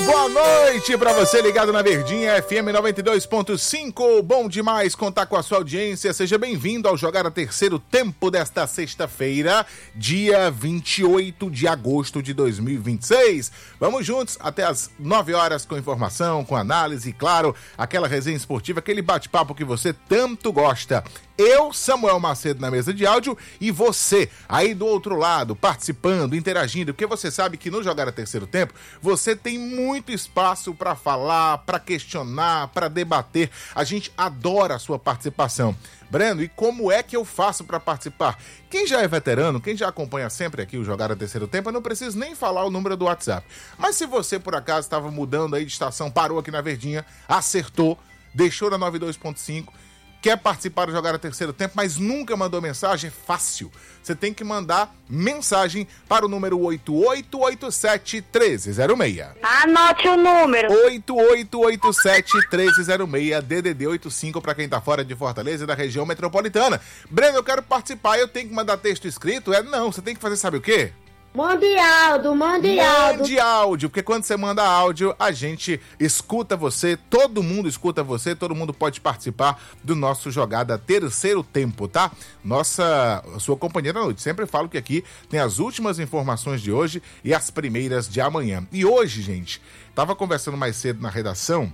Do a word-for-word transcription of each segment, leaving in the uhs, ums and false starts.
Boa noite pra você ligado na Verdinha F M noventa e dois ponto cinco. Bom demais contar com a sua audiência. Seja bem-vindo ao Jogar a Terceiro Tempo desta sexta-feira, dia vinte e oito de agosto de dois mil e vinte e seis. Vamos juntos até as nove horas com informação, com análise e, claro, aquela resenha esportiva, aquele bate-papo que você tanto gosta. Eu, Samuel Macedo, na mesa de áudio, e você aí do outro lado, participando, interagindo, porque você sabe que no Jogar a Terceiro Tempo, você tem muito espaço para falar, para questionar, para debater. A gente adora a sua participação. Breno, e como é que eu faço para participar? Quem já é veterano, quem já acompanha sempre aqui o Jogar a Terceiro Tempo, eu não preciso nem falar o número do WhatsApp. Mas se você, por acaso, estava mudando aí de estação, parou aqui na Verdinha, acertou, deixou na noventa e dois ponto cinco, quer participar do Jogar a Terceiro Tempo, mas nunca mandou mensagem, é fácil. Você tem que mandar mensagem para o número oito oito oito sete, um três zero seis. Anote o número. oito oito oito sete, um três zero seis, D D D oitenta e cinco para quem tá fora de Fortaleza e da região metropolitana. Breno, eu quero participar, eu tenho que mandar texto escrito? É, não, você tem que fazer, sabe o quê? Mande áudio, mande áudio. Mande áudio, porque quando você manda áudio, a gente escuta você, todo mundo escuta você, todo mundo pode participar do nosso Jogada Terceiro Tempo, tá? Nossa, sua companheira da noite. Sempre falo que aqui tem as últimas informações de hoje e as primeiras de amanhã. E hoje, gente, tava conversando mais cedo na redação,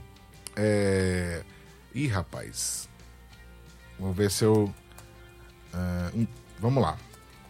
é... Ih, rapaz, vou ver se eu... Uh, um... Vamos lá.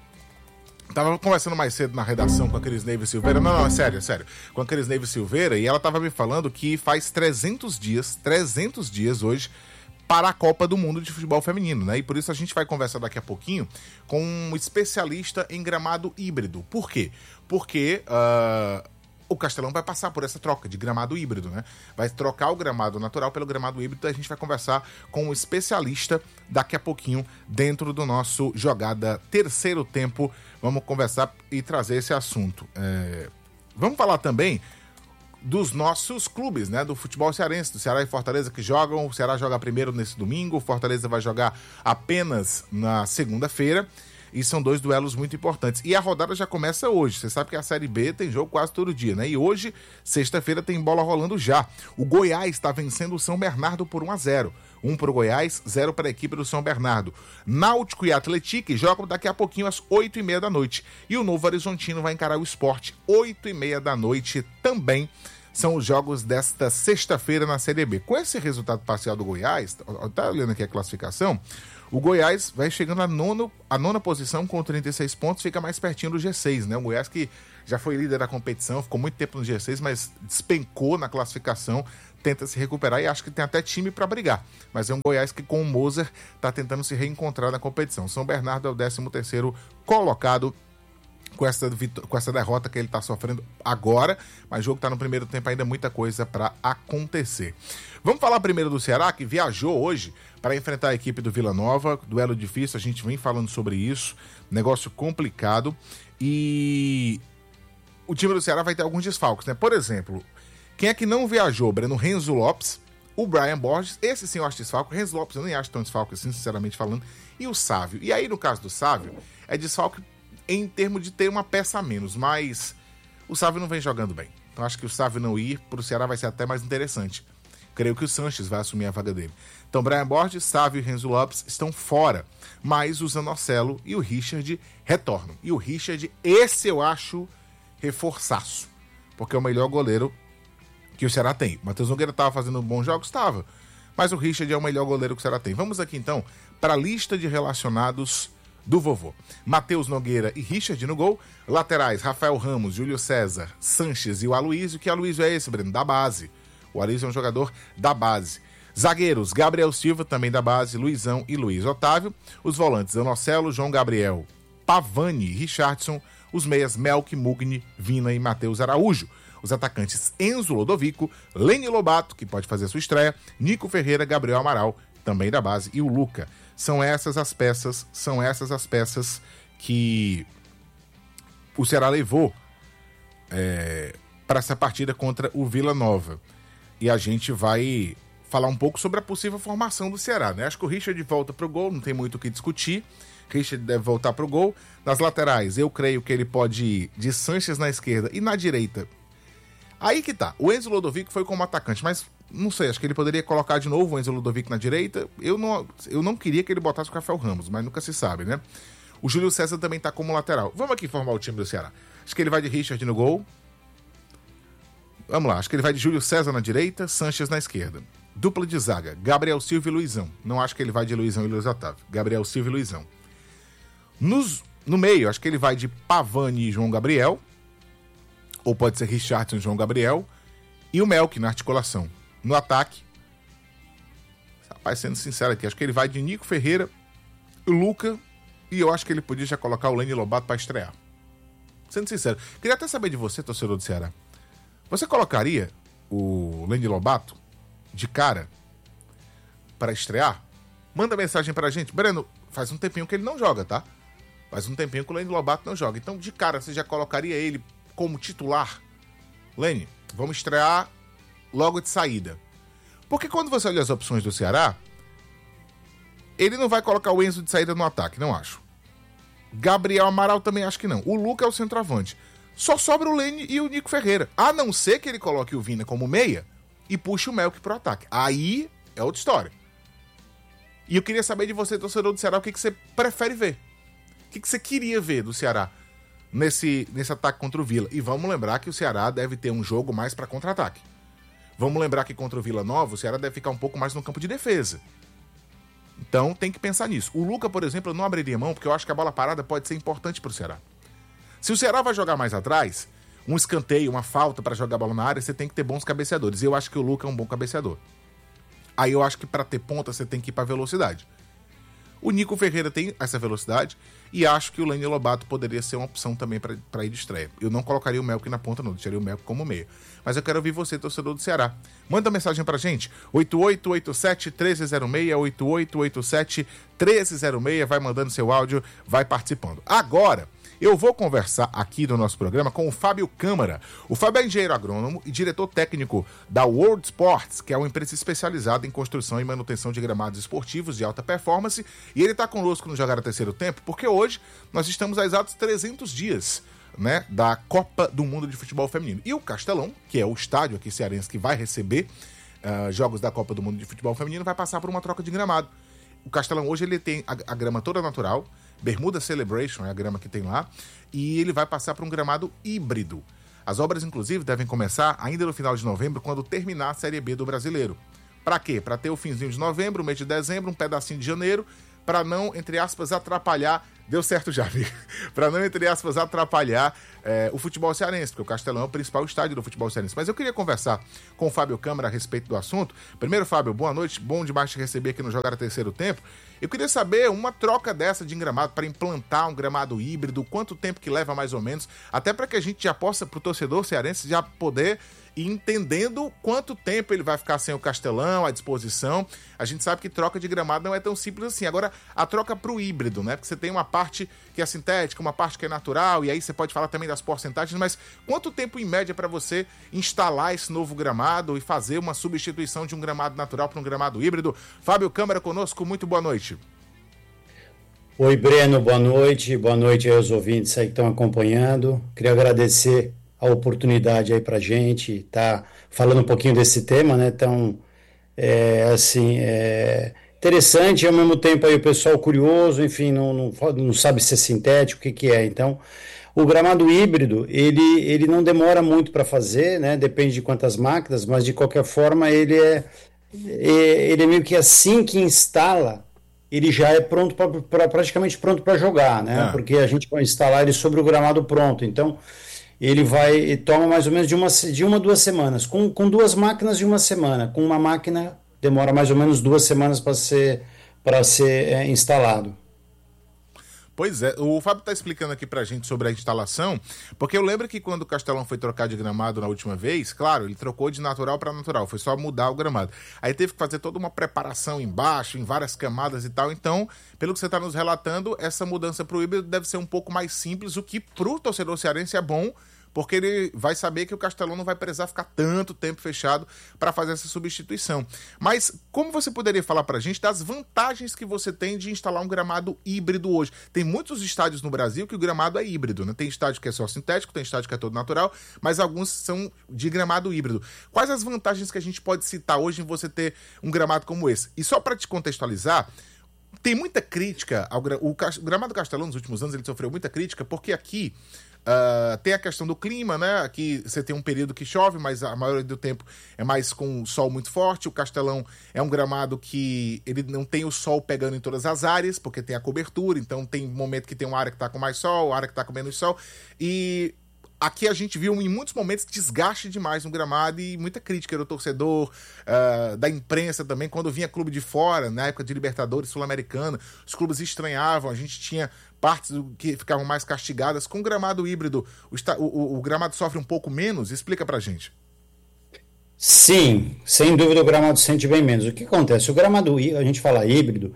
Tava conversando mais cedo na redação com a Cris Neiva Silveira. Não, não, é sério, é sério. Com a Cris Neiva Silveira, e ela tava me falando que faz trezentos dias, trezentos dias hoje, para a Copa do Mundo de Futebol Feminino, né? E por isso a gente vai conversar daqui a pouquinho com um especialista em gramado híbrido. Por quê? Porque uh, o Castelão vai passar por essa troca de gramado híbrido, né? Vai trocar o gramado natural pelo gramado híbrido. A gente vai conversar com um especialista daqui a pouquinho dentro do nosso Jogada Terceiro Tempo. Vamos conversar e trazer esse assunto. É... Vamos falar também dos nossos clubes, né? Do futebol cearense, do Ceará e Fortaleza que jogam. O Ceará joga primeiro nesse domingo, o Fortaleza vai jogar apenas na segunda-feira. E são dois duelos muito importantes. E a rodada já começa hoje. Você sabe que a Série B tem jogo quase todo dia, né? E hoje, sexta-feira, tem bola rolando já. O Goiás está vencendo o São Bernardo por um a zero. um para o Goiás, zero para a equipe do São Bernardo. Náutico e Atlético jogam daqui a pouquinho às oito e meia da noite. E o Novo Horizontino vai encarar o Sport, oito e meia da noite também. São os jogos desta sexta-feira na Série B. Com esse resultado parcial do Goiás, tá olhando aqui a classificação, o Goiás vai chegando à nona, à nona posição com trinta e seis pontos, fica mais pertinho do G seis, né? O Goiás que já foi líder da competição, ficou muito tempo no G seis, mas despencou na classificação, tenta se recuperar e acho que tem até time para brigar. Mas é um Goiás que com o Moser está tentando se reencontrar na competição. São Bernardo é o décimo terceiro colocado com essa, com essa derrota que ele está sofrendo agora, mas o jogo está no primeiro tempo, ainda muita coisa para acontecer. Vamos falar primeiro do Ceará, que viajou hoje para enfrentar a equipe do Vila Nova, duelo difícil, a gente vem falando sobre isso, negócio complicado, e o time do Ceará vai ter alguns desfalques, né? Por exemplo, quem é que não viajou? Breno, Renzo Lopes, o Brian Borges, esse sim eu acho desfalque, o Renzo Lopes eu nem acho tão desfalque assim, sinceramente falando, e o Sávio. E aí, no caso do Sávio, é desfalque em termos de ter uma peça a menos, mas o Sávio não vem jogando bem. Então acho que o Sávio não ir para o Ceará vai ser até mais interessante. Creio que o Sanches vai assumir a vaga dele. Então Brian Borges, Sávio e Renzo Lopes estão fora, mas o Zanocelo e o Richard retornam. E o Richard, esse eu acho reforçaço, porque é o melhor goleiro que o Ceará tem. O Matheus Nogueira estava fazendo bons jogos? Estava. Mas o Richard é o melhor goleiro que o Ceará tem. Vamos aqui então para a lista de relacionados do vovô. Matheus Nogueira e Richard no gol. Laterais, Rafael Ramos, Júlio César, Sanches e o Aloysio. Que Aloysio é esse, Breno? Da base. O Aloysio é um jogador da base. Zagueiros, Gabriel Silva, também da base, Luizão e Luiz Otávio. Os volantes, Zanocelo, João Gabriel, Pavani e Richardson. Os meias, Melk, Mugni, Vina e Matheus Araújo. Os atacantes, Enzo Lodovico, Leni Lobato, que pode fazer sua estreia, Nico Ferreira, Gabriel Amaral, também da base, e o Luca. São essas as peças, são essas as peças que o Ceará levou é, para essa partida contra o Vila Nova. E a gente vai falar um pouco sobre a possível formação do Ceará, né? Acho que o Richard volta pro gol, não tem muito o que discutir. Richard deve voltar pro gol. Nas laterais, eu creio que ele pode ir de Sanches na esquerda e na direita. Aí que tá, o Enzo Ludovic foi como atacante, mas não sei, acho que ele poderia colocar de novo o Enzo Ludovic na direita. Eu não, eu não queria que ele botasse o Rafael Ramos, mas nunca se sabe, né? O Júlio César também tá como lateral. Vamos aqui formar o time do Ceará. Acho que ele vai de Richard no gol. Vamos lá, acho que ele vai de Júlio César na direita, Sanches na esquerda. Dupla de zaga, Gabriel Silva e Luizão. Não acho que ele vai de Luizão e Luiz Otávio. Gabriel Silva e Luizão. Nos, no meio, acho que ele vai de Pavani e João Gabriel. Ou pode ser Richardson e João Gabriel. E o Melk na articulação. No ataque, rapaz, sendo sincero aqui, acho que ele vai de Nico Ferreira, o Luca, e eu acho que ele podia já colocar o Lene Lobato para estrear. Sendo sincero, queria até saber de você, torcedor do Ceará. Você colocaria o Lene Lobato de cara para estrear? Manda mensagem pra gente. Breno, faz um tempinho que ele não joga, tá? Faz um tempinho que o Lene Lobato não joga. Então, de cara, você já colocaria ele como titular? Lene, vamos estrear logo de saída. Porque quando você olha as opções do Ceará, ele não vai colocar o Enzo de saída no ataque, não acho. Gabriel Amaral também acho que não. O Luca é o centroavante. Só sobra o Lene e o Nico Ferreira. A não ser que ele coloque o Vina como meia e puxe o Melk pro ataque. Aí é outra história. E eu queria saber de você, torcedor do Ceará, o que, que você prefere ver. O que, que você queria ver do Ceará nesse, nesse ataque contra o Vila. E vamos lembrar que o Ceará deve ter um jogo mais para contra-ataque. Vamos lembrar que contra o Vila Nova, o Ceará deve ficar um pouco mais no campo de defesa. Então tem que pensar nisso. O Luca, por exemplo, eu não abriria mão, porque eu acho que a bola parada pode ser importante pro Ceará. Se o Ceará vai jogar mais atrás, um escanteio, uma falta para jogar a bola na área, você tem que ter bons cabeceadores. E eu acho que o Luca é um bom cabeceador. Aí eu acho que para ter ponta, você tem que ir para velocidade. O Nico Ferreira tem essa velocidade e acho que o Lene Lobato poderia ser uma opção também para ir de estreia. Eu não colocaria o Melk na ponta, não. Deixaria o Melk como meio. Mas eu quero ouvir você, torcedor do Ceará. Manda mensagem pra gente. oito oito oito sete, um três zero seis, oito oito oito sete, um três zero seis. Vai mandando seu áudio, vai participando. Agora, eu vou conversar aqui no nosso programa com o Fábio Câmara. O Fábio é engenheiro agrônomo e diretor técnico da World Sports, que é uma empresa especializada em construção e manutenção de gramados esportivos de alta performance. E ele está conosco no Jogar a Terceiro Tempo, porque hoje nós estamos a exatos trezentos dias, né, da Copa do Mundo de Futebol Feminino. E o Castelão, que é o estádio aqui cearense que vai receber uh, jogos da Copa do Mundo de Futebol Feminino, vai passar por uma troca de gramado. O Castelão hoje ele tem a, a grama toda natural, Bermuda Celebration é a grama que tem lá, e ele vai passar para um gramado híbrido. As obras, inclusive, devem começar ainda no final de novembro, quando terminar a Série B do Brasileiro. Para quê? Para ter o finzinho de novembro, o mês de dezembro, um pedacinho de janeiro, para não, entre aspas, atrapalhar... Deu certo já, amigo. Para não, entre aspas, atrapalhar é, o futebol cearense, porque o Castelão é o principal estádio do futebol cearense. Mas eu queria conversar com o Fábio Câmara a respeito do assunto. Primeiro, Fábio, boa noite. Bom demais te receber aqui no Jogar a Terceiro Tempo. Eu queria saber uma troca dessa de gramado para implantar um gramado híbrido, quanto tempo que leva mais ou menos, até para que a gente já possa, para o torcedor cearense, já poder ir entendendo quanto tempo ele vai ficar sem o Castelão à disposição. A gente sabe que troca de gramado não é tão simples assim. Agora, a troca para o híbrido, né? Porque você tem uma parte que é sintética, uma parte que é natural, e aí você pode falar também das porcentagens, mas quanto tempo em média para você instalar esse novo gramado e fazer uma substituição de um gramado natural para um gramado híbrido? Fábio Câmara conosco, muito boa noite. Oi, Breno, boa noite. Boa noite aos ouvintes aí que estão acompanhando. Queria agradecer a oportunidade aí pra gente estar tá falando um pouquinho desse tema, né? Então, é, assim, é interessante e ao mesmo tempo aí o pessoal curioso, enfim, não, não, não sabe se é sintético, o que que é. Então, o gramado híbrido, ele, ele não demora muito para fazer, né? Depende de quantas máquinas, mas de qualquer forma ele é, é ele é meio que assim que instala, ele já é pronto pra, pra, praticamente pronto para jogar, né? É. Porque a gente vai instalar ele sobre o gramado pronto. Então, ele vai toma mais ou menos de uma, de uma duas semanas. Com, com duas máquinas de uma semana. Com uma máquina, demora mais ou menos duas semanas para ser, para ser é, instalado. Pois é, o Fábio está explicando aqui pra gente sobre a instalação, porque eu lembro que quando o Castelão foi trocar de gramado na última vez, claro, ele trocou de natural para natural, foi só mudar o gramado. Aí teve que fazer toda uma preparação embaixo, em várias camadas e tal, então, pelo que você está nos relatando, essa mudança pro híbrido deve ser um pouco mais simples, o que pro torcedor cearense é bom, porque ele vai saber que o Castelão não vai precisar ficar tanto tempo fechado para fazer essa substituição. Mas como você poderia falar para a gente das vantagens que você tem de instalar um gramado híbrido hoje? Tem muitos estádios no Brasil que o gramado é híbrido, né? Tem estádio que é só sintético, tem estádio que é todo natural, mas alguns são de gramado híbrido. Quais as vantagens que a gente pode citar hoje em você ter um gramado como esse? E só para te contextualizar, tem muita crítica ao gra... o gramado Castelão nos últimos anos ele sofreu muita crítica porque aqui uh, tem a questão do clima, né? Aqui você tem um período que chove, mas a maioria do tempo é mais com sol muito forte. O Castelão é um gramado que ele não tem o sol pegando em todas as áreas, porque tem a cobertura, então tem momento que tem uma área que está com mais sol, área que está com menos sol, e aqui a gente viu em muitos momentos desgaste demais no gramado e muita crítica do torcedor, uh, da imprensa também. Quando vinha clube de fora, na época de Libertadores, Sul-Americana, os clubes estranhavam, a gente tinha partes que ficavam mais castigadas. Com o gramado híbrido, o, o, o gramado sofre um pouco menos? Explica pra gente. Sim, sem dúvida o gramado sente bem menos. O que acontece? O gramado, a gente fala híbrido,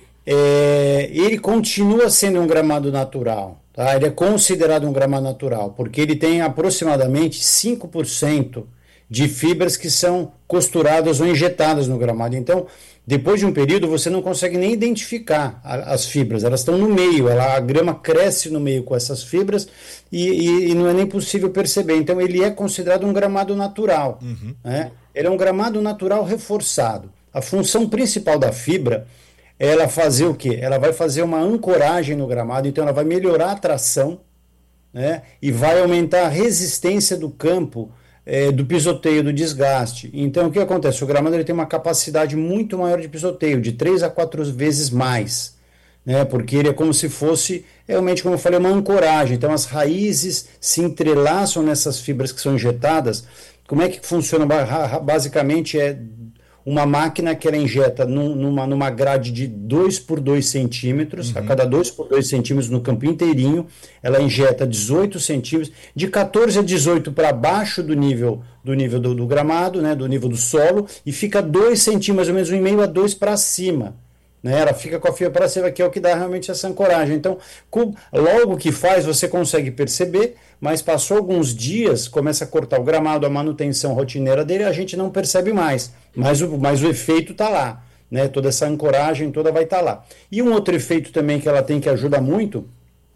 é, ele continua sendo um gramado natural. Tá? Ele é considerado um gramado natural, porque ele tem aproximadamente cinco por cento de fibras que são costuradas ou injetadas no gramado. Então, depois de um período, você não consegue nem identificar a, as fibras, elas estão no meio, ela, a grama cresce no meio com essas fibras e, e, e não é nem possível perceber. Então, ele é considerado um gramado natural. Uhum. Né? Ele é um gramado natural reforçado. A função principal da fibra ela fazer o quê? Ela vai fazer uma ancoragem no gramado, então ela vai melhorar a tração, né? E vai aumentar a resistência do campo, é, do pisoteio, do desgaste. Então o que acontece? O gramado ele tem uma capacidade muito maior de pisoteio, de três a quatro vezes mais, né? Porque ele é como se fosse, realmente como eu falei, uma ancoragem. Então as raízes se entrelaçam nessas fibras que são injetadas. Como é que funciona? Basicamente é uma máquina que ela injeta num, numa, numa grade de dois por dois centímetros, uhum. A cada dois por dois centímetros no campo inteirinho, ela injeta dezoito centímetros, de quatorze a dezoito para baixo do nível do, nível do, do gramado, né, do nível do solo, e fica dois centímetros, mais ou menos um e meio a dois para cima. Né, ela fica com a fibra para cima, que é o que dá realmente essa ancoragem. Então, com, logo que faz, você consegue perceber, mas passou alguns dias, começa a cortar o gramado, a manutenção rotineira dele, a gente não percebe mais. Mas o, mas o efeito está lá. Né, toda essa ancoragem toda vai estar tá lá. E um outro efeito também que ela tem que ajuda muito,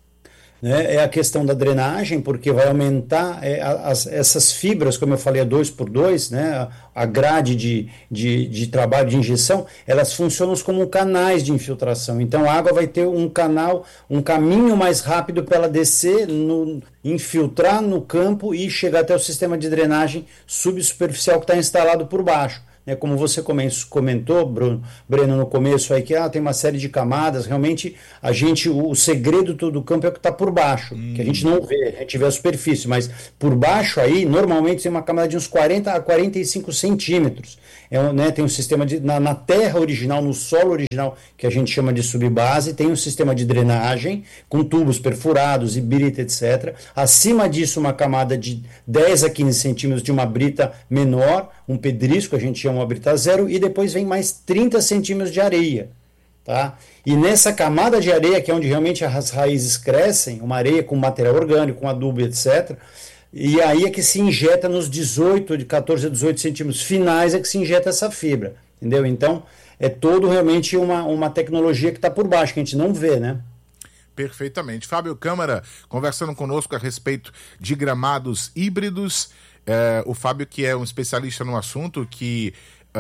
né, é a questão da drenagem, porque vai aumentar é, as, essas fibras, como eu falei, a dois por dois, né, a grade de, de, de trabalho de injeção, elas funcionam como canais de infiltração. Então a água vai ter um canal, um caminho mais rápido para ela descer, no, infiltrar no campo e chegar até o sistema de drenagem subsuperficial que está instalado por baixo. É, como você comentou, Bruno, Breno, no começo aí, que ah, tem uma série de camadas, realmente a gente, o, o segredo do campo é o que está por baixo, hum. que a gente não vê, a gente vê a superfície, mas por baixo aí, normalmente tem uma camada de uns quarenta a quarenta e cinco centímetros. É, né, tem um sistema de, na, na terra original, no solo original, que a gente chama de subbase, tem um sistema de drenagem, com tubos perfurados e brita, etcétera. Acima disso, uma camada de dez a quinze centímetros de uma brita menor, um pedrisco, a gente chama uma brita zero, e depois vem mais trinta centímetros de areia. Tá? E nessa camada de areia, que é onde realmente as raízes crescem, uma areia com material orgânico, com adubo, etcétera, e aí é que se injeta nos dezoito, de quatorze a dezoito centímetros finais, é que se injeta essa fibra, entendeu? Então, é todo realmente uma, uma tecnologia que está por baixo, que a gente não vê, né? Perfeitamente. Fábio Câmara, conversando conosco a respeito de gramados híbridos. É, o Fábio, que é um especialista no assunto, que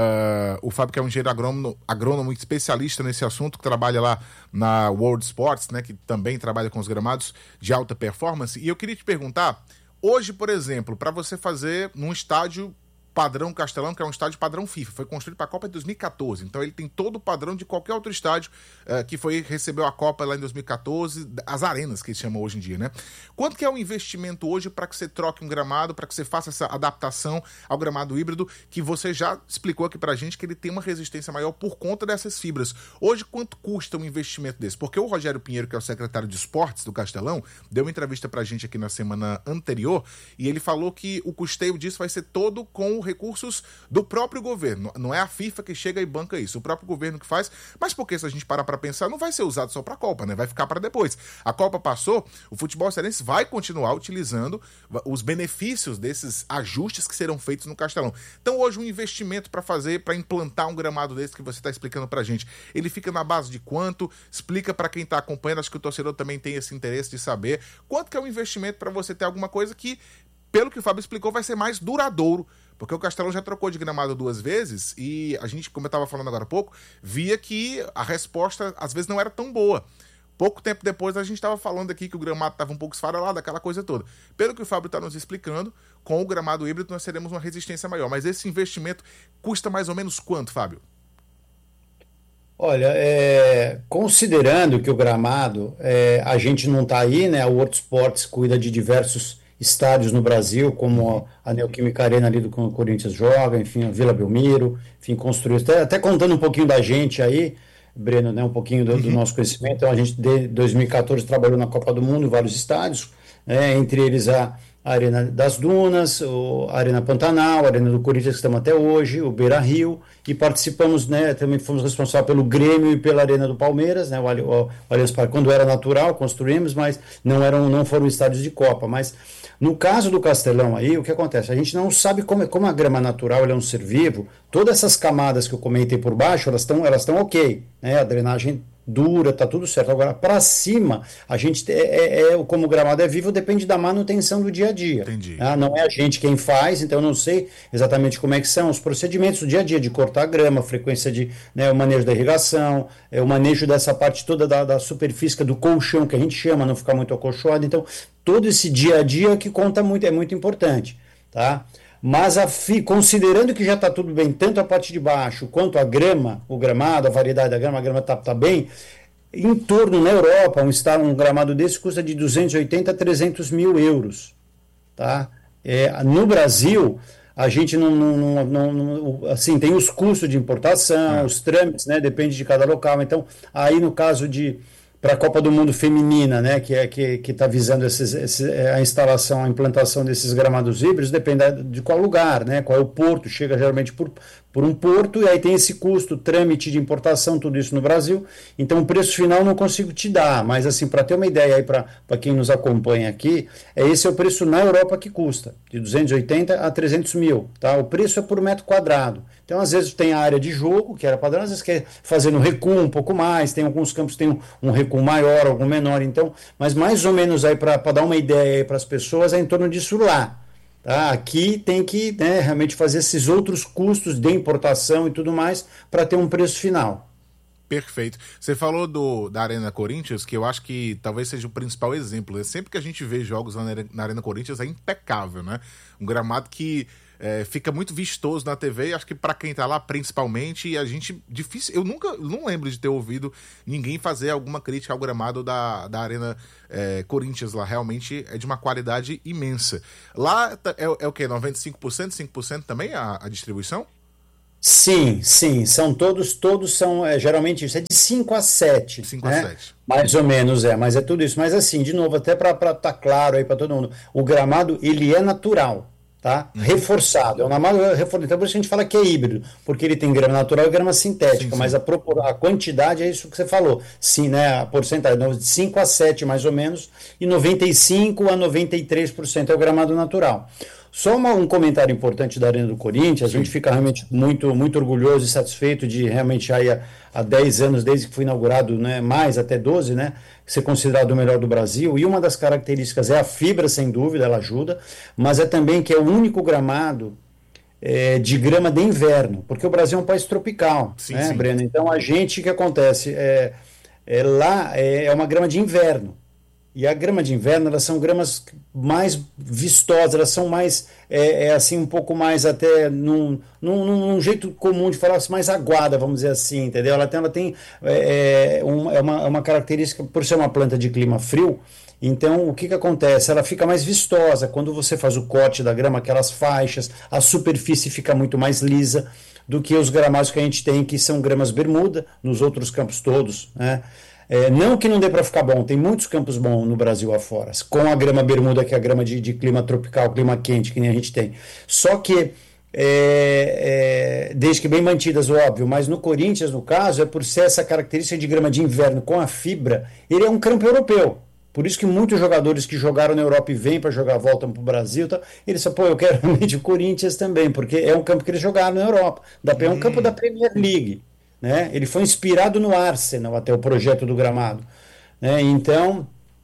uh, o Fábio que é um engenheiro agrônomo, agrônomo especialista nesse assunto, que trabalha lá na World Sports, né, que também trabalha com os gramados de alta performance. E eu queria te perguntar, hoje, por exemplo, para você fazer num estádio padrão Castelão, que é um estádio padrão FIFA, foi construído para a Copa de dois mil e catorze, então ele tem todo o padrão de qualquer outro estádio uh, que foi, recebeu a Copa lá em dois mil e catorze, as arenas que eles chamam hoje em dia, né? Quanto que é o investimento hoje para que você troque um gramado, para que você faça essa adaptação ao gramado híbrido, que você já explicou aqui pra gente que ele tem uma resistência maior por conta dessas fibras. Hoje, quanto custa um investimento desse? Porque o Rogério Pinheiro, que é o secretário de esportes do Castelão, deu uma entrevista pra gente aqui na semana anterior, e ele falou que o custeio disso vai ser todo com o recursos do próprio governo. Não é a FIFA que chega e banca isso, o próprio governo que faz. Mas porque se a gente parar para pensar, não vai ser usado só para a Copa, né? Vai ficar para depois. A Copa passou, o futebol cearense vai continuar utilizando os benefícios desses ajustes que serão feitos no Castelão. Então hoje um investimento para fazer, para implantar um gramado desse que você está explicando pra gente, ele fica na base de quanto? Explica para quem está acompanhando, acho que o torcedor também tem esse interesse de saber quanto que é o investimento para você ter alguma coisa que, pelo que o Fábio explicou, vai ser mais duradouro, porque o Castelão já trocou de gramado duas vezes e a gente, como eu estava falando agora há pouco, via que a resposta às vezes não era tão boa. Pouco tempo depois a gente estava falando aqui que o gramado estava um pouco esfarelado, aquela coisa toda. Pelo que o Fábio está nos explicando, com o gramado híbrido nós teremos uma resistência maior. Mas esse investimento custa mais ou menos quanto, Fábio? Olha, é, considerando que o gramado, é, a gente não está aí, né? A World Sports cuida de diversos estádios no Brasil, como a Neoquímica Arena ali do Corinthians joga, enfim, a Vila Belmiro, enfim, construiu. Até, até contando um pouquinho da gente aí, Breno, né, um pouquinho do, do nosso conhecimento. Então, a gente, desde dois mil e quatorze, trabalhou na Copa do Mundo em vários estádios, né, entre eles a a Arena das Dunas, a Arena Pantanal, a Arena do Corinthians, que estamos até hoje, o Beira-Rio, e participamos, né, também fomos responsáveis pelo Grêmio e pela Arena do Palmeiras, né, o, o, o Allianz Parque, quando era natural, construímos, mas não, eram, não foram estádios de Copa. Mas no caso do Castelão aí, o que acontece? A gente não sabe como, como a grama natural é um ser vivo, todas essas camadas que eu comentei por baixo, elas estão elas estão ok, né, a drenagem dura, tá tudo certo. Agora, para cima, a gente é, é, é, como o gramado é vivo, depende da manutenção do dia a dia. Entendi. Ah, não é a gente quem faz, então eu não sei exatamente como é que são os procedimentos do dia a dia, de cortar a grama, frequência de, né, o manejo da irrigação, é, o manejo dessa parte toda da, da superfície, do colchão, que a gente chama, não ficar muito acolchoado. Então, todo esse dia a dia que conta muito, é muito importante, tá? Mas a fi, considerando que já está tudo bem, tanto a parte de baixo quanto a grama, o gramado, a variedade da grama, a grama está tá bem, em torno, na Europa, um, um gramado desse custa de duzentos e oitenta a trezentos mil euros. Tá? É, no Brasil, a gente não, não, não, não, assim, tem os custos de importação, os trâmites, né, depende de cada local. Então, aí no caso de para a Copa do Mundo feminina, né, que é que que está visando esses, esses, a instalação, a implantação desses gramados híbridos, depende de qual lugar, né, qual é o porto, chega geralmente por, por um porto, e aí tem esse custo, trâmite de importação, tudo isso no Brasil. Então o preço final não consigo te dar, mas assim, para ter uma ideia aí para quem nos acompanha aqui, é esse é o preço na Europa que custa, de duzentos e oitenta a trezentos mil, tá? O preço é por metro quadrado. Então, às vezes, tem a área de jogo, que era padrão, às vezes quer fazer no recuo um pouco mais, tem alguns campos que tem um, um recuo maior, algum menor, então, mas mais ou menos aí para dar uma ideia para as pessoas, é em torno disso lá. Tá? Aqui tem que, né, realmente fazer esses outros custos de importação e tudo mais para ter um preço final. Perfeito. Você falou do, da Arena Corinthians, que eu acho que talvez seja o principal exemplo. Né? Sempre que a gente vê jogos na, na Arena Corinthians é impecável, né? Um gramado que é, fica muito vistoso na T V, acho que para quem tá lá principalmente, e a gente, difícil, eu nunca, não lembro de ter ouvido ninguém fazer alguma crítica ao gramado da, da Arena é, Corinthians lá, realmente é de uma qualidade imensa. Lá é, é o que, noventa e cinco por cento, cinco por cento também a, a distribuição? Sim, sim, são todos, todos são, é, geralmente isso é de cinco a sete, cinco né? a sete. Mais ou menos, é, mas é tudo isso. Mas assim, de novo, até para estar tá claro aí para todo mundo, o gramado, ele é natural, tá? Uhum. Reforçado, é um gramado reforçado, então por isso a gente fala que é híbrido, porque ele tem grama natural e grama sintética, sim, sim. Mas a, a quantidade é isso que você falou, sim, né? A porcentagem de cinco a sete mais ou menos, e noventa e cinco a noventa e três por cento é o gramado natural. Só uma, um comentário importante da Arena do Corinthians, a gente fica realmente muito, muito orgulhoso e satisfeito de realmente aí há, há dez anos, desde que foi inaugurado, né, mais até doze, né, ser considerado o melhor do Brasil, e uma das características é a fibra, sem dúvida, ela ajuda, mas é também que é o único gramado é, de grama de inverno, porque o Brasil é um país tropical, sim, né, sim. Breno? Então a gente, o que acontece? É, é, lá é, é uma grama de inverno. E a grama de inverno, elas são gramas mais vistosas, elas são mais, é, é assim, um pouco mais até, num, num, num jeito comum de falar, mais aguada, vamos dizer assim, entendeu? Ela tem, ela tem é, um, é uma, uma característica, por ser uma planta de clima frio, então o que que acontece? Ela fica mais vistosa, quando você faz o corte da grama, aquelas faixas, a superfície fica muito mais lisa do que os gramados que a gente tem, que são gramas bermuda, nos outros campos todos, né? É, não que não dê para ficar bom, tem muitos campos bons no Brasil afora, com a grama bermuda, que é a grama de, de clima tropical, clima quente, que nem a gente tem. Só que É, é, desde que bem mantidas, óbvio, mas no Corinthians, no caso, é por ser essa característica de grama de inverno com a fibra, ele é um campo europeu. Por isso que muitos jogadores que jogaram na Europa e vêm para jogar, voltam para o Brasil, tá, eles falam, pô, eu quero realmente o Corinthians também, porque é um campo que eles jogaram na Europa, é um hum. campo da Premier League, né? Ele foi inspirado no Arsenal, até o projeto do gramado, né? Então,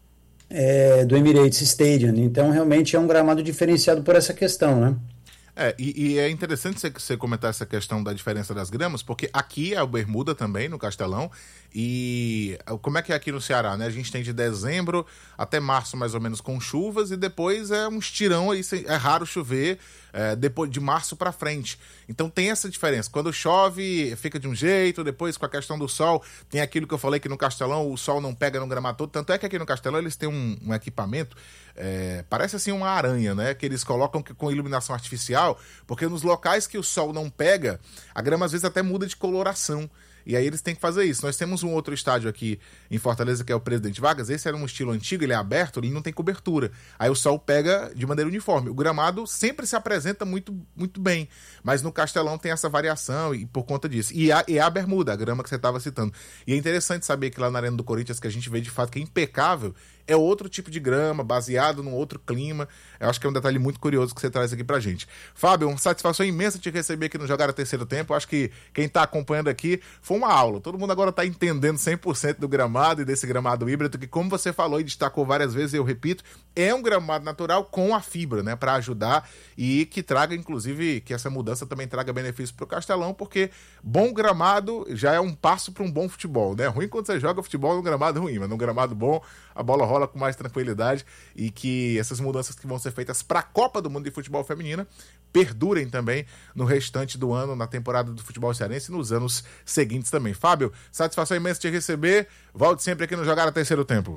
é, do Emirates Stadium, então realmente é um gramado diferenciado por essa questão, né? É, e, e é interessante você, você comentar essa questão da diferença das gramas, porque aqui é o Bermuda também, no Castelão, e como é que é aqui no Ceará, né? A gente tem de dezembro até março, mais ou menos, com chuvas, e depois é um estirão aí, é raro chover é, depois de março para frente. Então tem essa diferença. Quando chove, fica de um jeito, depois com a questão do sol, tem aquilo que eu falei que no Castelão o sol não pega no gramado todo, tanto é que aqui no Castelão eles têm um, um equipamento, é, parece assim uma aranha, né? Que eles colocam com iluminação artificial, porque nos locais que o sol não pega, a grama às vezes até muda de coloração. E aí eles têm que fazer isso. Nós temos um outro estádio aqui em Fortaleza, que é o Presidente Vargas. Esse era um estilo antigo, ele é aberto, ele não tem cobertura. Aí o sol pega de maneira uniforme. O gramado sempre se apresenta muito, muito bem, mas no Castelão tem essa variação e por conta disso. E a, e a bermuda, a grama que você estava citando. E é interessante saber que lá na Arena do Corinthians, que a gente vê de fato que é impecável, é outro tipo de grama, baseado num outro clima. Eu acho que é um detalhe muito curioso que você traz aqui pra gente. Fábio, uma satisfação imensa te receber aqui no Jogar a Terceiro Tempo. Eu acho que quem tá acompanhando aqui foi uma aula. Todo mundo agora tá entendendo cem por cento do gramado e desse gramado híbrido, que como você falou e destacou várias vezes, eu repito, é um gramado natural com a fibra, né, para ajudar e que traga, inclusive, que essa mudança também traga benefício pro Castelão, porque bom gramado já é um passo para um bom futebol, né? Ruim quando você joga futebol num gramado ruim, mas num gramado bom, a bola rola com mais tranquilidade e que essas mudanças que vão ser feitas para a Copa do Mundo de Futebol Feminina perdurem também no restante do ano, na temporada do futebol cearense e nos anos seguintes também. Fábio, satisfação imensa te receber. Volte sempre aqui no Jogar a Terceiro Tempo.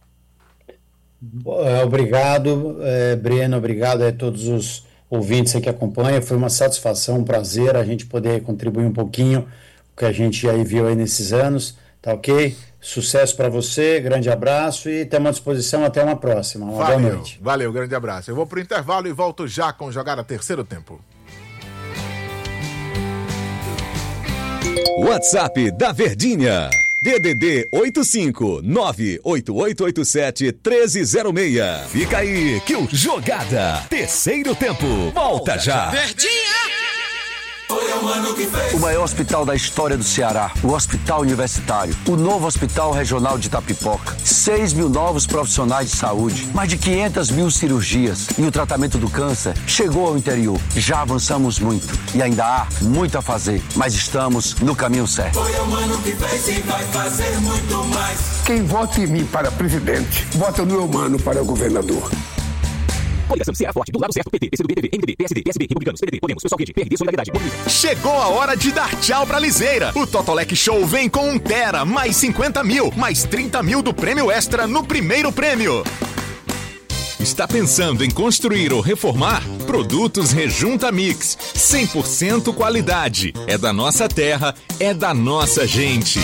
Obrigado, é, Breno, obrigado a todos os ouvintes aí que acompanham. Foi uma satisfação, um prazer a gente poder contribuir um pouquinho com o que a gente aí viu aí nesses anos, tá ok? Sucesso para você, grande abraço e estamos à disposição até uma próxima. Uma valeu, boa noite. Valeu, grande abraço. Eu vou pro intervalo e volto já com Jogar a Terceiro Tempo. WhatsApp da Verdinha. D D D oito cinco nove oito oito oito sete um três zero seis. Fica aí que o Jogada Terceiro Tempo volta já. Verdinha! Foi o ano que fez. O maior hospital da história do Ceará, o Hospital Universitário, o novo Hospital Regional de Itapipoca, seis mil novos profissionais de saúde, mais de quinhentas mil cirurgias e o tratamento do câncer chegou ao interior. Já avançamos muito e ainda há muito a fazer, mas estamos no caminho certo. Foi o ano que fez e vai fazer muito mais. Quem vota em mim para presidente, vota no meu mano para governador. Coligação Ceará Forte, do lado certo, P T, P C do B, M D B, P S D, P S B, Republicanos, P D T, Podemos, Pessoal Rede, P R D, Solidariedade, Bolívia. Chegou a hora de dar tchau pra Liseira. O Totolec Show vem com um tera, mais cinquenta mil, mais trinta mil do prêmio extra no primeiro prêmio. Está pensando em construir ou reformar? Produtos Rejunta Mix, cem por cento qualidade. É da nossa terra, é da nossa gente.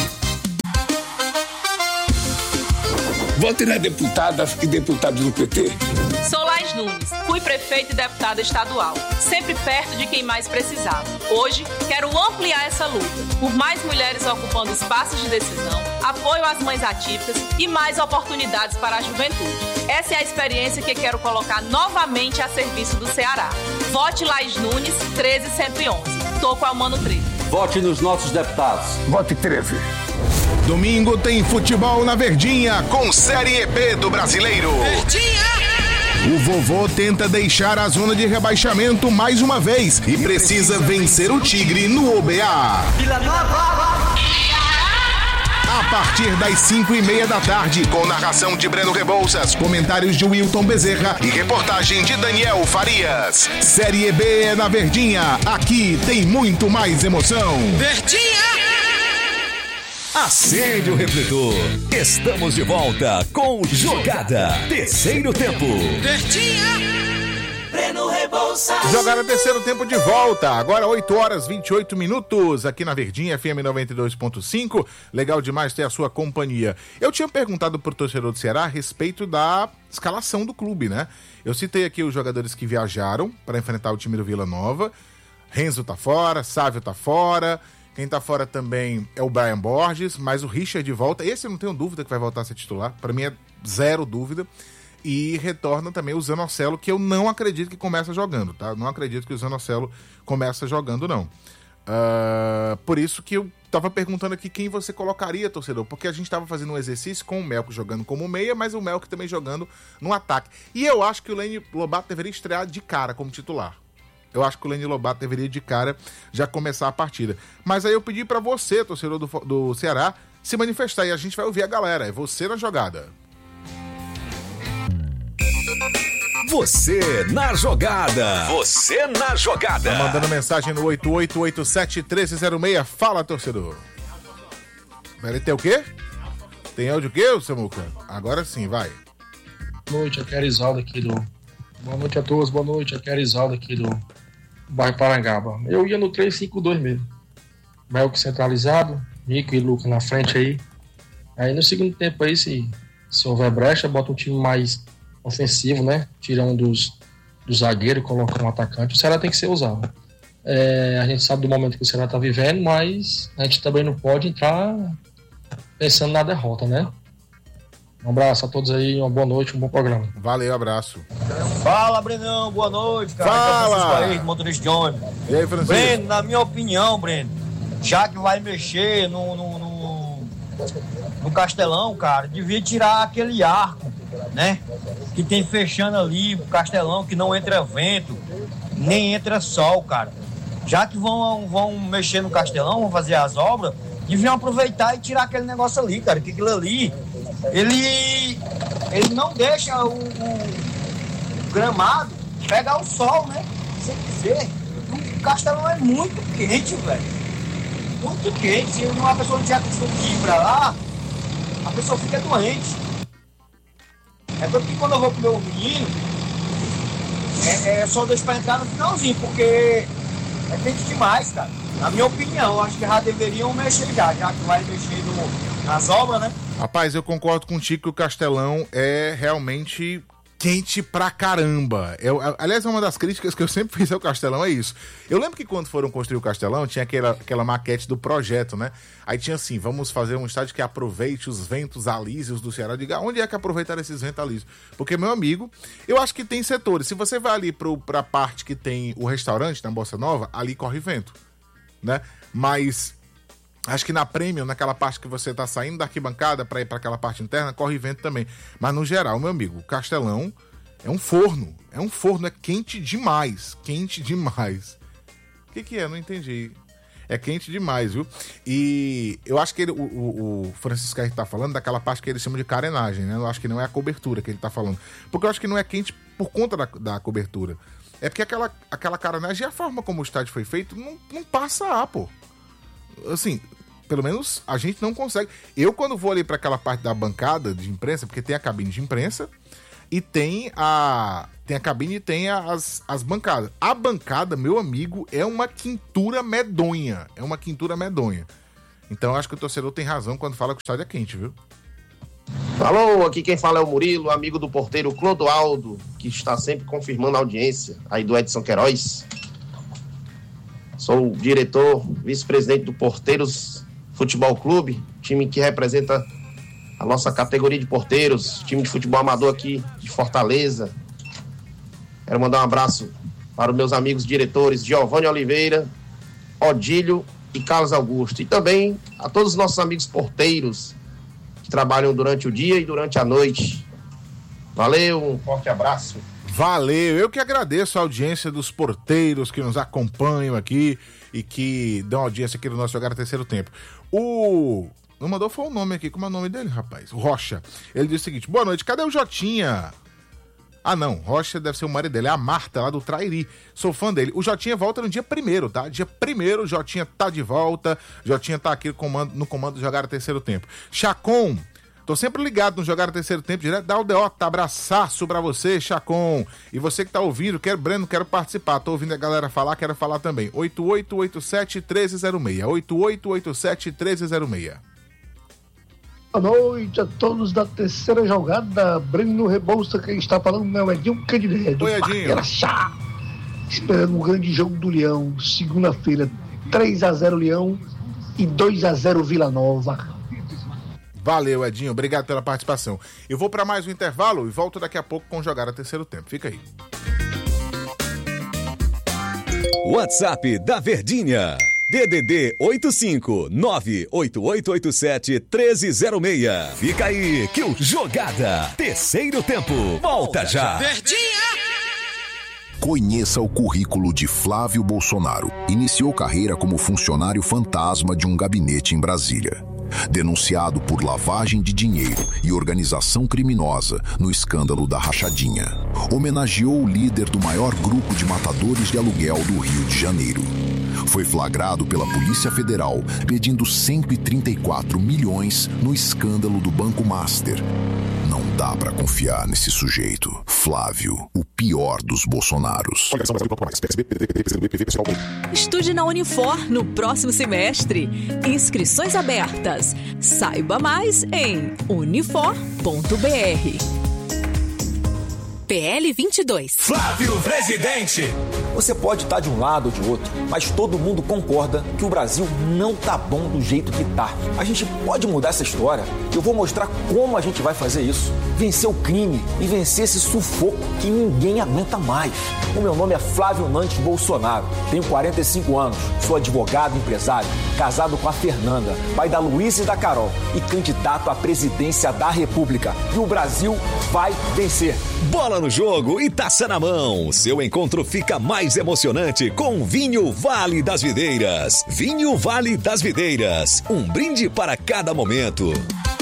Vote nas deputadas e deputados do P T. Sou Laís Nunes, fui prefeita e deputada estadual, sempre perto de quem mais precisava. Hoje, quero ampliar essa luta, por mais mulheres ocupando espaços de decisão, apoio às mães atípicas e mais oportunidades para a juventude. Essa é a experiência que quero colocar novamente a serviço do Ceará. Vote Laís Nunes, treze cento e onze. Tô com a Mano treze. Vote nos nossos deputados. Vote treze. Domingo tem futebol na Verdinha com Série B do Brasileiro. Verdinha! O vovô tenta deixar a zona de rebaixamento mais uma vez e precisa vencer o Tigre no O B A. Vila Nova! A partir das cinco e meia da tarde, com narração de Breno Rebouças, comentários de Wilton Bezerra e reportagem de Daniel Farias. Série B é na Verdinha. Aqui tem muito mais emoção. Verdinha! Acende o refletor. Estamos de volta com Jogada Terceiro Tempo. Verdinha! Breno Rebouças. Jogada Terceiro Tempo de volta. Agora oito horas e vinte e oito minutos aqui na Verdinha, F M noventa e dois ponto cinco. Legal demais ter a sua companhia. Eu tinha perguntado pro torcedor do Ceará a respeito da escalação do clube, né? Eu citei aqui os jogadores que viajaram para enfrentar o time do Vila Nova. Renzo tá fora, Sávio tá fora, quem tá fora também é o Brian Borges, mas o Richard volta, esse eu não tenho dúvida que vai voltar a ser titular, pra mim é zero dúvida, e retorna também o Zanocelo, que eu não acredito que começa jogando, tá? Não acredito que o Zanocelo começa jogando, não. Uh, por isso que eu tava perguntando aqui quem você colocaria, torcedor, porque a gente tava fazendo um exercício com o Melco jogando como meia, mas o Melco também jogando no ataque. E eu acho que o Lene Lobato deveria estrear de cara como titular. Eu acho que o Lene Lobato deveria de cara já começar a partida. Mas aí eu pedi pra você, torcedor do, do Ceará, se manifestar e a gente vai ouvir a galera. É você na jogada. Você na jogada. Você na jogada. Tá mandando mensagem no oito oito oito sete um três zero seis. Fala, torcedor. Vai ter o quê? Tem áudio o quê, Samuca? Agora sim, vai. Boa noite, aqui é Arisaldo aqui do... Boa noite a todos, boa noite, aqui é Arisaldo aqui do bairro Parangaba. Eu ia no três cinco dois mesmo. Melco centralizado, Nico e Luca na frente aí. Aí no segundo tempo aí, se, se houver brecha, bota um time mais ofensivo, né? Tira um dos, dos zagueiros e coloca um atacante. O Ceará tem que ser usado. É, a gente sabe do momento que o Ceará tá vivendo, mas a gente também não pode entrar pensando na derrota, né? Um abraço a todos aí, uma boa noite, um bom programa. Valeu, abraço. Fala, Brenão, boa noite, cara. Fala! Aí, motorista de ônibus. E aí, Francisco? Breno, na minha opinião, Breno, já que vai mexer no, no, no, no Castelão, cara, devia tirar aquele arco, né? Que tem fechando ali o Castelão, que não entra vento, nem entra sol, cara. Já que vão, vão mexer no Castelão, vão fazer as obras, deviam aproveitar e tirar aquele negócio ali, cara, que aquilo ali... Ele, ele não deixa o, o gramado pegar o sol, né? Sem dizer, o Castelão é muito quente, velho. Muito quente. Se uma pessoa não tiver questão de ir pra lá, a pessoa fica doente. É tanto que quando eu vou com o meu menino, é, é só deixar pra entrar no finalzinho, porque é quente demais, cara. Na minha opinião, eu acho que já deveriam mexer já, já que vai mexer no, nas obras, né? Rapaz, eu concordo contigo que o Castelão é realmente quente pra caramba. Eu, aliás, uma das críticas que eu sempre fiz ao Castelão é isso. Eu lembro que quando foram construir o Castelão, tinha aquela, aquela maquete do projeto, né? Aí tinha assim, vamos fazer um estádio que aproveite os ventos alísios do Ceará. Diga, onde é que aproveitaram esses ventos alísios? Porque, meu amigo, eu acho que tem setores. Se você vai ali pro, pra parte que tem o restaurante na Bossa Nova, ali corre vento, né? Mas... acho que na Premium, naquela parte que você tá saindo da arquibancada para ir para aquela parte interna, corre vento também. Mas no geral, meu amigo, o Castelão é um forno. É um forno, é quente demais. Quente demais. O que que é? Não entendi. É quente demais, viu? E eu acho que ele, o, o, o Francisco aí tá falando daquela parte que eles chamam de carenagem, né? Eu acho que não é a cobertura que ele tá falando. Porque eu acho que não é quente por conta da, da cobertura. É porque aquela, aquela carenagem e a forma como o estádio foi feito não, não passa ar, pô. Assim, pelo menos a gente não consegue. Eu, quando vou ali para aquela parte da bancada de imprensa, porque tem a cabine de imprensa e tem a tem a cabine e tem as, as bancadas. A bancada, meu amigo, é uma quintura medonha. É uma quintura medonha. Então, eu acho que o torcedor tem razão quando fala que o estádio é quente, viu? Alô, aqui quem fala é o Murilo, amigo do porteiro Clodoaldo, que está sempre confirmando a audiência aí do Edson Queiroz. Sou o diretor, vice-presidente do Porteiros Futebol Clube, time que representa a nossa categoria de porteiros, time de futebol amador aqui de Fortaleza. Quero mandar um abraço para os meus amigos diretores Giovanni Oliveira, Odílio e Carlos Augusto. E também a todos os nossos amigos porteiros que trabalham durante o dia e durante a noite. Valeu, um forte abraço. Valeu, eu que agradeço a audiência dos porteiros que nos acompanham aqui e que dão audiência aqui no nosso Jogar Terceiro Tempo. O... não mandou foi o nome aqui, como é o nome dele, rapaz? O Rocha. Ele disse o seguinte, boa noite, cadê o Jotinha? Ah não, Rocha deve ser o marido dele, é a Marta lá do Trairi, sou fã dele. O Jotinha volta no dia primeiro, tá? Dia primeiro, o Jotinha tá de volta, Jotinha tá aqui no comando, no comando do Jogar Terceiro Tempo. Chacon, tô sempre ligado no Jogar Terceiro Tempo, direto da Aldeota, abraçaço pra você, Chacon. E você que tá ouvindo, quero, Breno, quero participar, tô ouvindo a galera falar, quero falar também. oito oito oito sete um três zero seis, oito oito oito sete um três zero seis. Boa noite a todos da terceira jogada. Breno Rebouça, quem está falando não é Edinho Candideiro. Oi, Edinho. esperando um grande jogo do Leão, segunda-feira, três a zero Leão e dois a zero Vila Nova. Valeu, Edinho, obrigado pela participação. Eu vou para mais um intervalo e volto daqui a pouco com jogar a terceiro tempo. Fica aí. WhatsApp da Verdinha. D D D oito cinco nove oito oito oito sete um três zero seis. Fica aí que o Jogada Terceiro Tempo volta já. Verdinha! Conheça o currículo de Flávio Bolsonaro. Iniciou carreira como funcionário fantasma de um gabinete em Brasília. Denunciado por lavagem de dinheiro e organização criminosa no escândalo da Rachadinha. Homenageou o líder do maior grupo de matadores de aluguel do Rio de Janeiro. Foi flagrado pela Polícia Federal pedindo cento e trinta e quatro milhões no escândalo do Banco Master. Não dá pra confiar nesse sujeito. Flávio, o pior dos Bolsonaros. Estude na Unifor no próximo semestre. Inscrições abertas. Saiba mais em unifor ponto b r. P L vinte e dois. Flávio Presidente. Você pode estar de um lado ou de outro, mas todo mundo concorda que o Brasil não tá bom do jeito que tá. A gente pode mudar essa história. Eu vou mostrar como a gente vai fazer isso. Vencer o crime e vencer esse sufoco que ninguém aguenta mais. O meu nome é Flávio Nantes Bolsonaro. Tenho quarenta e cinco anos, sou advogado e empresário, casado com a Fernanda, pai da Luísa e da Carol e candidato à presidência da República. E o Brasil vai vencer. Bola no jogo e taça na mão. Seu encontro fica mais emocionante com Vinho Vale das Videiras. Vinho Vale das Videiras. Um brinde para cada momento.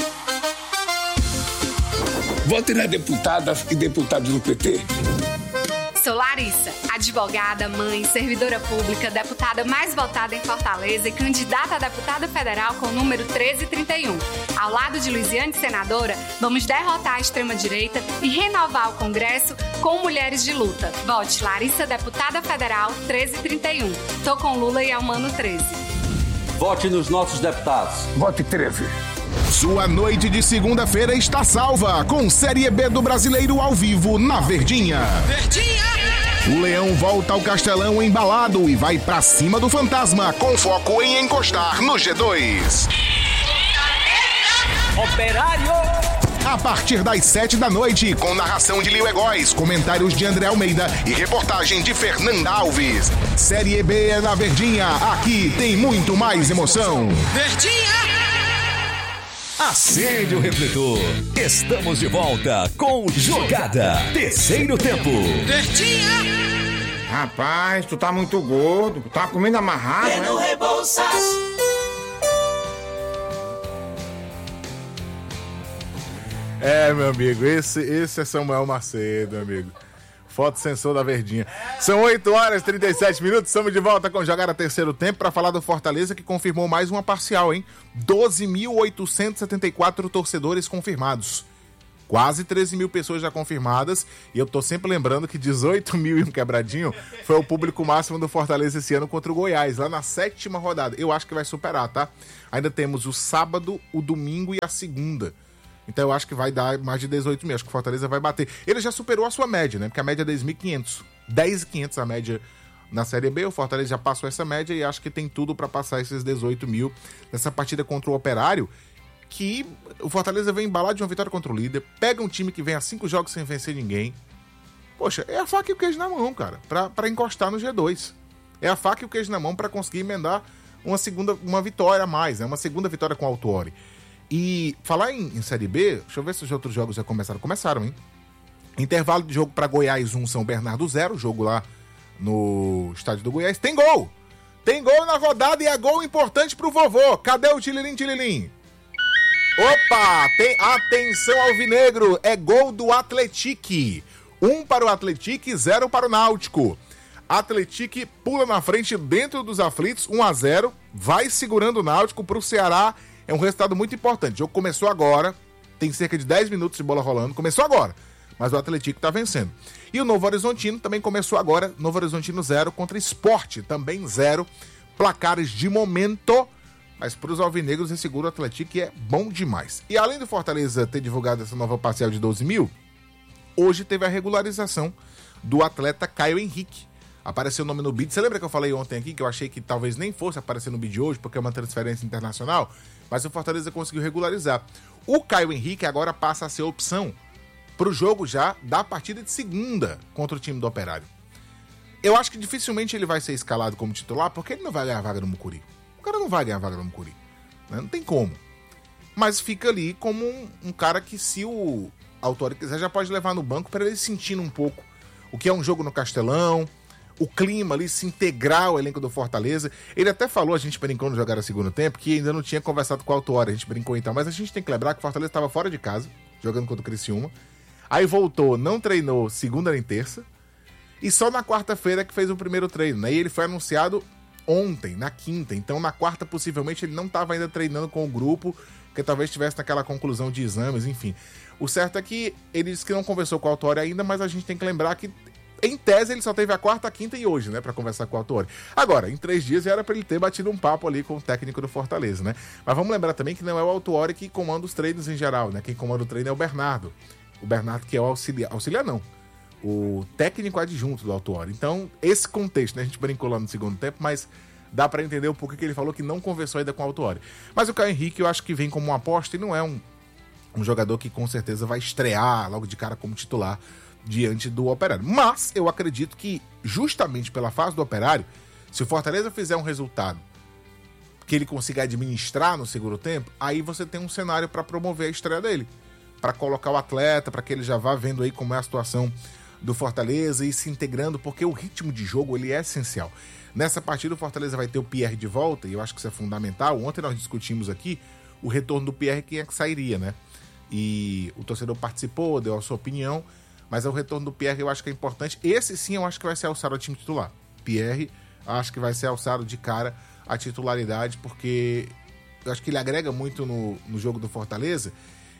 Vote na deputada e deputados do P T. Sou Larissa, advogada, mãe, servidora pública, deputada mais votada em Fortaleza e candidata a deputada federal com o número treze trinta e um. Ao lado de Luiziane, senadora, vamos derrotar a extrema-direita e renovar o Congresso com mulheres de luta. Vote Larissa, deputada federal, treze trinta e um. Tô com Lula e Almano treze. Vote nos nossos deputados. Vote treze. Sua noite de segunda-feira está salva com Série B do Brasileiro ao vivo na Verdinha. Verdinha! O Leão volta ao Castelão embalado e vai pra cima do Fantasma com foco em encostar no G dois. Operário! A partir das sete da noite, com narração de Lio Egóis, comentários de André Almeida e reportagem de Fernanda Alves. Série B é na Verdinha, aqui tem muito mais emoção. Verdinha! Acende o refletor. Estamos de volta com Jogada Terceiro Tempo. Verdinha! Rapaz, tu tá muito gordo. Tá comendo amarrado, É no né? Rebouças. É, meu amigo, esse, esse é Samuel Macedo, meu amigo. Foto sensor da Verdinha. São oito horas e trinta e sete minutos, estamos de volta com Jogada Terceiro Tempo para falar do Fortaleza, que confirmou mais uma parcial, hein? doze mil oitocentos e setenta e quatro torcedores confirmados. Quase treze mil pessoas já confirmadas. E eu tô sempre lembrando que dezoito mil e um quebradinho foi o público máximo do Fortaleza esse ano contra o Goiás, lá na sétima rodada. Eu acho que vai superar, tá? Ainda temos o sábado, o domingo e a segunda. Então eu acho que vai dar mais de dezoito mil. Acho que o Fortaleza vai bater. Ele já superou a sua média, né? Porque a média é dez mil e quinhentos. dez mil e quinhentos a média na Série B. O Fortaleza já passou essa média e acho que tem tudo para passar esses dezoito mil nessa partida contra o Operário. Que o Fortaleza vem embalado de uma vitória contra o líder. Pega um time que vem a cinco jogos sem vencer ninguém. Poxa, é a faca e o queijo na mão, cara. Pra, pra encostar no G dois. É a faca e o queijo na mão pra conseguir emendar uma segunda, uma vitória a mais, né? Uma segunda vitória com o Autuori. E falar em, em Série B, deixa eu ver se os outros jogos já começaram. Começaram, hein? Intervalo de jogo para Goiás um, São Bernardo zero. Jogo lá no estádio do Goiás. Tem gol! Tem gol na rodada e é gol importante pro vovô. Cadê o Tililim Tililim? Opa! Tem, atenção alvinegro! É gol do Atletique. Um para o Atletique, zero para o Náutico. Atletique pula na frente dentro dos aflitos, um a zero. Vai segurando o Náutico pro Ceará. É um resultado muito importante. O jogo começou agora, tem cerca de dez minutos de bola rolando. Começou agora, mas o Atlético está vencendo. E o Novo Horizontino também começou agora. Novo Horizontino zero contra Sport, também zero. Placares de momento, mas para os alvinegros esse gol do Atlético é bom demais. E além do Fortaleza ter divulgado essa nova parcial de doze mil, hoje teve a regularização do atleta Caio Henrique. Apareceu o nome no bid. Você lembra que eu falei ontem aqui que eu achei que talvez nem fosse aparecer no bid hoje, porque é uma transferência internacional? Mas o Fortaleza conseguiu regularizar. O Caio Henrique agora passa a ser opção pro jogo já da partida de segunda contra o time do Operário. Eu acho que dificilmente ele vai ser escalado como titular, porque ele não vai ganhar a vaga no Mucuri. O cara não vai ganhar a vaga no Mucuri. Né? Não tem como. Mas fica ali como um, um cara que, se o Autuori quiser, já pode levar no banco para ele sentindo um pouco o que é um jogo no Castelão, o clima ali, se integrar ao elenco do Fortaleza. Ele até falou, a gente brincou no jogar a segundo tempo, que ainda não tinha conversado com o Autuori, a gente brincou então, mas a gente tem que lembrar que o Fortaleza estava fora de casa, jogando contra o Criciúma, aí voltou, não treinou segunda nem terça, e só na quarta-feira que fez o primeiro treino, né? E ele foi anunciado ontem, na quinta, então na quarta possivelmente ele não estava ainda treinando com o grupo, porque talvez estivesse naquela conclusão de exames, enfim. O certo é que ele disse que não conversou com o Autuori ainda, mas a gente tem que lembrar que, em tese, ele só teve a quarta, a quinta e hoje, né, pra conversar com o Autuori. Agora, em três dias era pra ele ter batido um papo ali com o técnico do Fortaleza, né? Mas vamos lembrar também que não é o Autuori que comanda os treinos em geral, né? Quem comanda o treino é o Bernardo. O Bernardo que é o auxiliar, auxiliar não, o técnico adjunto do Autuori. Então, esse contexto, né? A gente brincou lá no segundo tempo, mas dá pra entender um pouco que ele falou que não conversou ainda com o Autuori. Mas o Caio Henrique eu acho que vem como uma aposta e não é um, um jogador que com certeza vai estrear logo de cara como titular diante do Operário. Mas eu acredito que, justamente pela fase do Operário, se o Fortaleza fizer um resultado que ele consiga administrar no segundo tempo, aí você tem um cenário para promover a estreia dele, para colocar o atleta, para que ele já vá vendo aí como é a situação do Fortaleza e se integrando, porque o ritmo de jogo ele é essencial. Nessa partida o Fortaleza vai ter o Pierre de volta, e eu acho que isso é fundamental. Ontem nós discutimos aqui o retorno do Pierre, quem é que sairia, né? E o torcedor participou, deu a sua opinião, mas o retorno do Pierre eu acho que é importante. Esse sim eu acho que vai ser alçado ao time titular. Pierre, acho que vai ser alçado de cara à titularidade, porque eu acho que ele agrega muito no, no jogo do Fortaleza.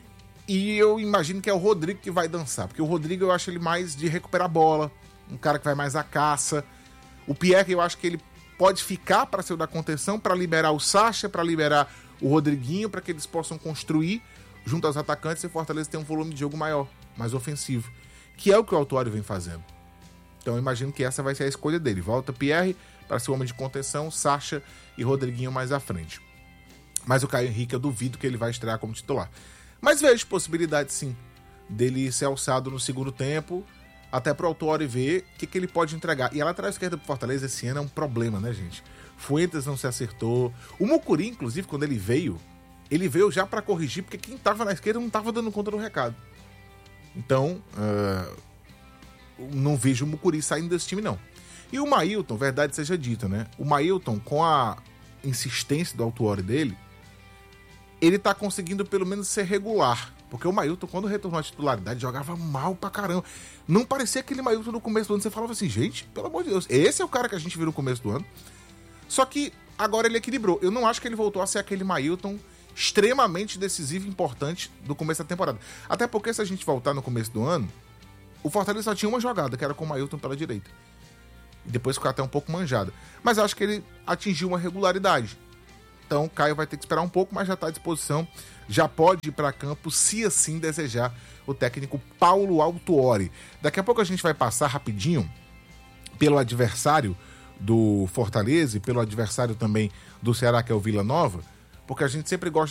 E eu imagino que é o Rodrigo que vai dançar, porque o Rodrigo eu acho ele mais de recuperar a bola, um cara que vai mais à caça. O Pierre eu acho que ele pode ficar para ser o da contenção, para liberar o Sacha, para liberar o Rodriguinho, para que eles possam construir junto aos atacantes e o Fortaleza tem um volume de jogo maior, mais ofensivo, que é o que o Autuori vem fazendo. Então eu imagino que essa vai ser a escolha dele. Volta Pierre para ser o homem de contenção, Sacha e Rodriguinho mais à frente. Mas o Caio Henrique eu duvido que ele vai estrear como titular. Mas vejo possibilidade sim dele ser alçado no segundo tempo, até pro Autuori ver o que, que ele pode entregar. E a lateral esquerda pro Fortaleza esse ano é um problema, né, gente? Fuentes não se acertou. O Mucuri, inclusive, quando ele veio, ele veio já para corrigir, porque quem tava na esquerda não tava dando conta do recado. Então, uh, não vejo o Mucuri saindo desse time, não. E o Mailton, verdade seja dita, né? O Mailton, com a insistência do Autuori dele, ele tá conseguindo pelo menos ser regular. Porque o Mailton, quando retornou à titularidade, jogava mal pra caramba. Não parecia aquele Mailton no começo do ano. Você falava assim, gente, pelo amor de Deus, esse é o cara que a gente viu no começo do ano. Só que agora ele equilibrou. Eu não acho que ele voltou a ser aquele Mailton extremamente decisivo e importante do começo da temporada. Até porque, se a gente voltar no começo do ano, o Fortaleza só tinha uma jogada, que era com o Mailton pela direita. E depois ficou até um pouco manjada. Mas eu acho que ele atingiu uma regularidade. Então o Caio vai ter que esperar um pouco, mas já está à disposição. Já pode ir para campo, se assim desejar, o técnico Paulo Autuori. Daqui a pouco a gente vai passar rapidinho pelo adversário do Fortaleza e pelo adversário também do Ceará, que é o Vila Nova, porque a gente sempre gosta